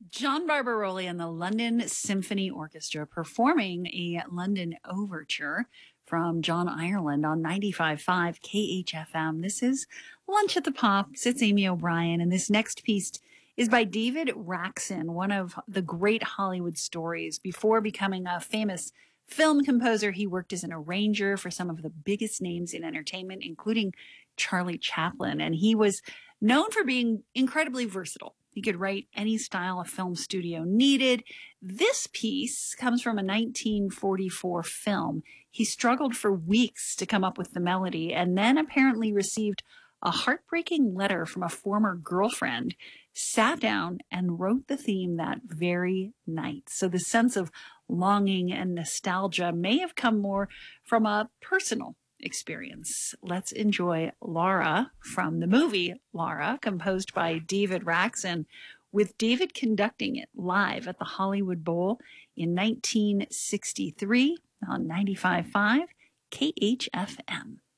John Barbaroli and the London Symphony Orchestra performing a London overture from John Ireland on 95.5 KHFM. This is Lunch at the Pops. It's Amy O'Brien, and this next piece is by David Raksin, one of the great Hollywood stories. Before becoming a famous film composer, he worked as an arranger for some of the biggest names in entertainment, including Charlie Chaplin, and he was known for being incredibly versatile. He could write any style a film studio needed. This piece comes from a 1944 film. He struggled for weeks to come up with the melody and then apparently received a heartbreaking letter from a former girlfriend, sat down and wrote the theme that very night. So the sense of longing and nostalgia may have come more from a personal experience. Let's enjoy Laura from the movie Laura, composed by David Raksin, with David conducting it live at the Hollywood Bowl in 1963 on 95.5 KHFM.